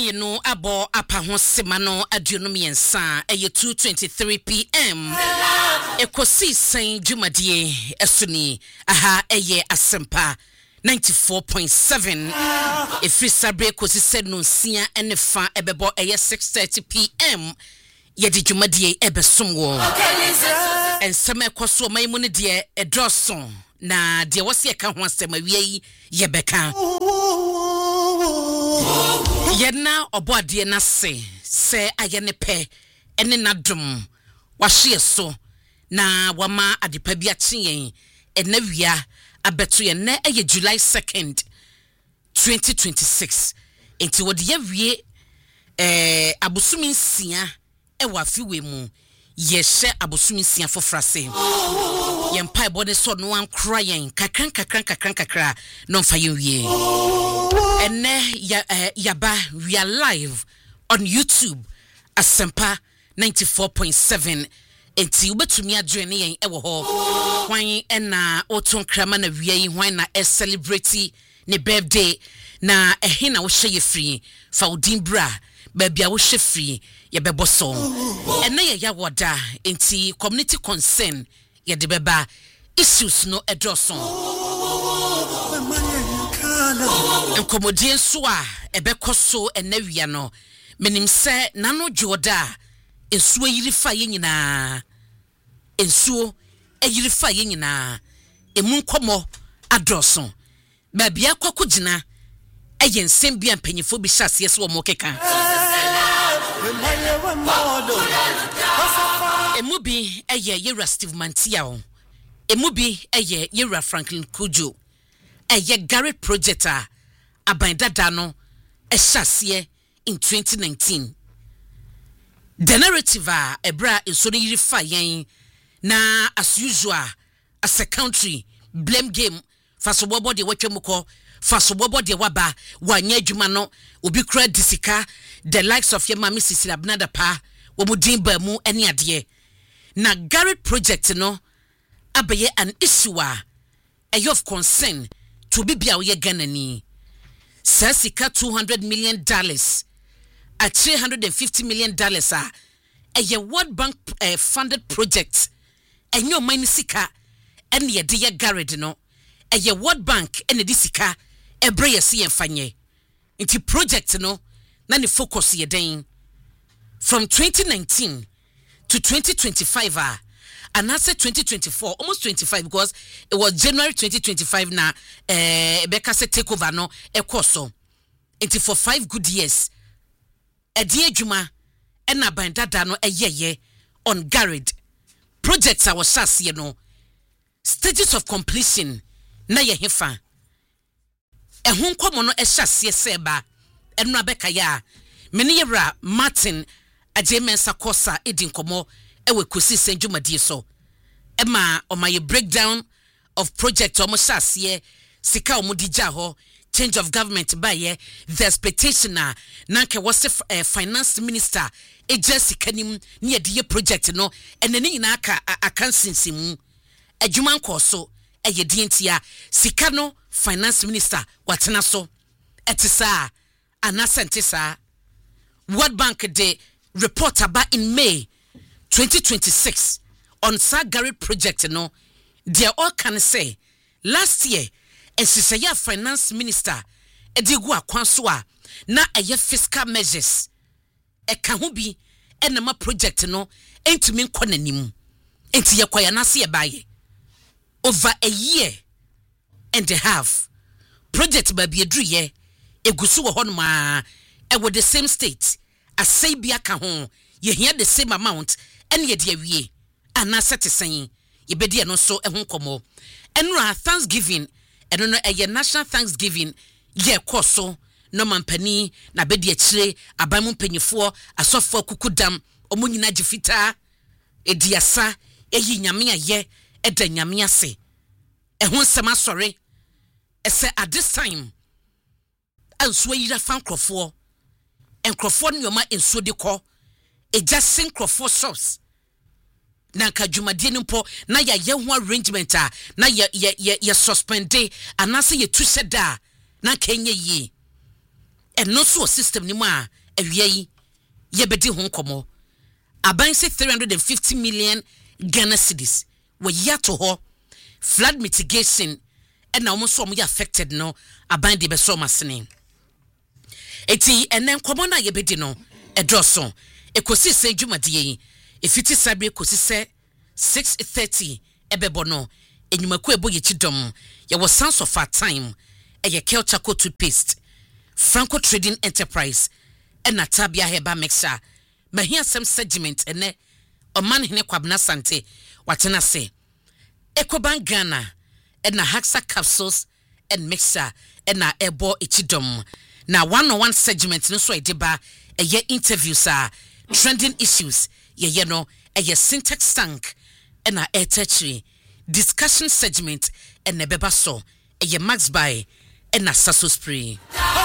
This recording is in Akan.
no abo apa ho sema no aduonum yensa eye 2:23 p.m. Ekosi san dwumadie esuni aha eye asempa 94.7 efri sabre kosi said no sia enefa ebebo eye 6:30 p.m. ye di dwumadie ebesomwo ensema ekoso maimu ne de edroson na de wose eka ho asema wie ye beka Yena oboade na se ayene pe ene nadum wahye so na wama adepa bi achen ena wia abeto ye na eye July 2nd 2026 enti wode ye wie abosumi nsia e wafiwe mu ye hye abosumi nsia fofrase ye mpa bode so no ankra yen kakran no mfa ye wie ene yaba we are live on YouTube Asempa 94.7 enti ubetumi adwene yen ewo ho hwan ena oton krama na wie hwan na celebrate ne birthday na ehina wo hye ye free fa odin bra babia wo hye free ye beboso ene ye yawoda enti community concern ye de beba issues no edroson enkomodie so a ebekoso enawia no menim se nano joda ensuo yirifa ye nyina ensuo eyirifa ye nyina emu nkomo adroson babia kwakogina eye nsem bia mpanyifo bi hyase so mo keka emu bi eye Yera Steve Mantia emu bi eye Yera Franklin Kujo eye Garrett project a abandada no ehase in 2019 the narrative a ebra ensori yirifa yen na as usual as a country blame game fasobobo de watwemuko fasobobo de waba wanya adwuma no obi kra disika the likes of Yema Mrs. Abnada pa wo mudin ba mu ene ade na Garrett project no abaye an issue a of concern to be bia we Ganani sasika $200 million at $350 million a World Bank funded project and your money sika and ye dear Garrett no a World Bank and the sika e bray si enfanye into project no na ni focus ye den from 2019 to 2025 and I said 2024 almost 25 because it was January 2025 na Becca said take over no e course into for 5 good years a dear juma and na bandada no ye on Garrett projects our sas you know stages of completion na ye hefa e hun komo no e hyase seba enu abeka ya meni Yera Martin ajemensa kosa edin komo ewe kosi senjumadie so ema omaye breakdown of project omosase sika omodija ho change of government baye the expectation na nanke was finance minister ejessica nim ne yede project no enani nyina aka sinsimu adwuma nkoso eyede ntia sika no finance minister watena so etisa anasentisa World Bank de report about in May 2026 on Sir Garrett project no they all can say last year Ensisaya finance minister edigu akwanso a na eye fiscal measures e ka ho bi enema project no entumi nkonanim enti yekwaya na se baye over a year and a half project ba bi edruye egusu wo hono ma e with the same state as say bia ka ho ye hia the same amount and ye de awie ana setesen ye be de no so ehun komo enra Thanksgiving eno no eye national Thanksgiving ye koso no mampani na be de akire abamu mpanyifo asofo kukudam omunyina gifita ediasa eyi nyame aye eda nyame ase ehun sema sorry ese at this time anso yira fankrofo enkrofo nyoma enso de ko eja synkrofo shops na kadwumadie nimpo na ya ye ho arrangement a na ye suspende anase ye tu seda na kenye yi ɛno so system ni mu a awia yi yɛbɛdi ho nkɔmɔ aban say 350 million Ghana cedis wɔ yato hɔ flood mitigation ɛna wɔn so wɔn yɛ affected no aban de bɛsɔ wɔn asene eti ɛnɛ nkɔmɔ na yɛbɛdi no ɛdɔɔso ekosi sɛ dwumadie yi efiti sabre ekosi sɛ 6:30 ɛbɛbɔ no enyumako ebo yɛkyi dɔm yɛwɔ Sons of Our Time ɛyɛ Kelchaco toothpaste Franco Trading Enterprise ɛna Tabia Heba Mixer mahia some segment ɛnɛ ɔman hene Kwabena Sante watena se Ecobank Ghana ɛna Haxa capsules and mixer ɛna ɛbɔ ekyi dɔm na 101 segment no so ɛdeba ɛyɛ interviews trending issues yɛyɛ no ɛyɛ syntax tank ɛna ɛtɛkyiri discussion segment ɛna ɛbɛba so ɛyɛ Max by ɛna Sasso spray